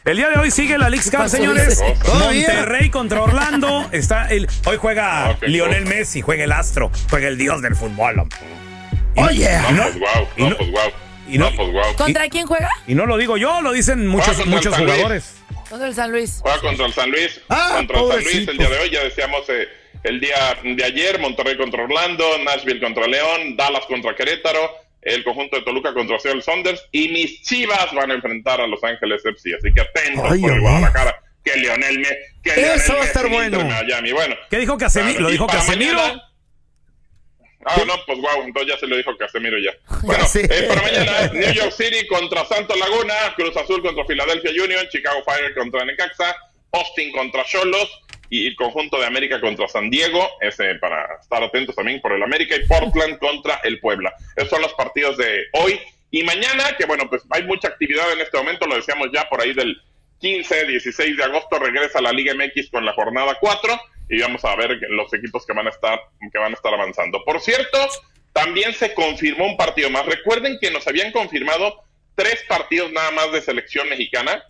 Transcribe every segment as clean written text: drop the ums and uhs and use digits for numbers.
El día de hoy sigue la Leagues Cup, señores. Monterrey contra Orlando. Hoy juega Lionel Messi, juega el astro, juega el dios del fútbol. ¿Contra quién juega? Y no lo digo yo, lo dicen muchos jugadores. Contra el San Luis. Juega contra el San Luis. Contra el San Luis el día de hoy, ya decíamos el día de ayer, Monterrey contra Orlando, Nashville contra León, Dallas contra Querétaro, el conjunto de Toluca contra Seattle Sounders y mis Chivas van a enfrentar a Los Ángeles FC. Así que atentos por el Guadalajara. Que Lionel Messi. Eso va a estar bueno. Bueno. ¿Qué dijo Casemiro? ¿Lo dijo Casemiro? No, pues wow, entonces ya se lo dijo Casemiro ya. Bueno, para mañana, New York City contra Santos Laguna, Cruz Azul contra Philadelphia Union, Chicago Fire contra Necaxa, Austin contra Xolos y el conjunto de América contra San Diego, ese para estar atentos también por el América, y Portland contra el Puebla. Esos son los partidos de hoy y mañana, que bueno, pues hay mucha actividad en este momento, lo decíamos ya por ahí del 15, 16 de agosto regresa la Liga MX con la jornada 4 y vamos a ver los equipos que van a estar avanzando. Por cierto, también se confirmó un partido más. Recuerden que nos habían confirmado 3 partidos nada más de selección mexicana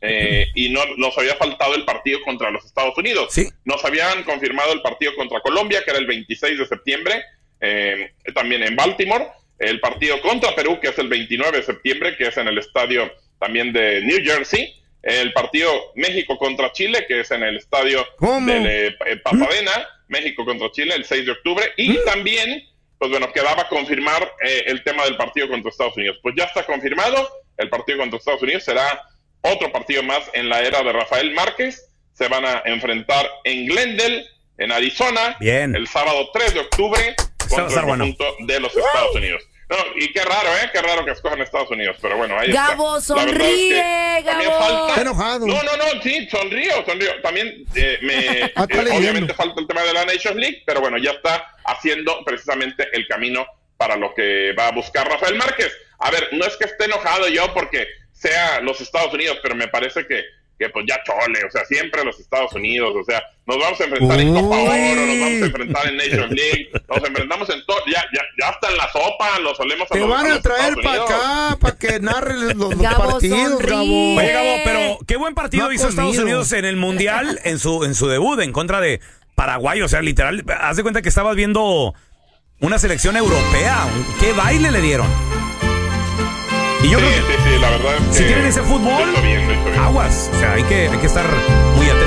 y no nos había faltado el partido contra los Estados Unidos. ¿Sí? Nos habían confirmado el partido contra Colombia, que era el 26 de septiembre, también en Baltimore. El partido contra Perú, que es el 29 de septiembre, que es en el estadio también de New Jersey. El partido México contra Chile, que es en el estadio de Pasadena, México contra Chile, el 6 de octubre. Y también, pues bueno, quedaba confirmar el tema del partido contra Estados Unidos. Pues ya está confirmado, el partido contra Estados Unidos será otro partido más en la era de Rafael Márquez. Se van a enfrentar en Glendale, en Arizona, el sábado 3 de octubre, contra el conjunto de los Estados Unidos. No, y qué raro que escojan Estados Unidos, pero bueno, ahí Gabo, está. Sonríe, es que Gabo. Está enojado. No, sí, sonrío. También obviamente falta el tema de la Nations League, pero bueno, ya está haciendo precisamente el camino para lo que va a buscar Rafael Márquez. A ver, no es que esté enojado yo porque sea los Estados Unidos, pero me parece que pues ya chole, o sea, siempre los Estados Unidos, o sea, nos vamos a enfrentar en Copa Oro, nos vamos a enfrentar en Nations League, nos enfrentamos en todo, ya hasta en la sopa, lo solemos a Te van a traer para acá, para que narren los partidos, Gabo. Oye, Gabo, pero qué buen partido hizo Estados Unidos en el Mundial, en su debut, en contra de Paraguay, o sea, literal, haz de cuenta que estabas viendo una selección europea, qué baile le dieron. Y yo creo que la verdad es que si tienen ese fútbol, aguas, o sea, hay que estar muy atentos.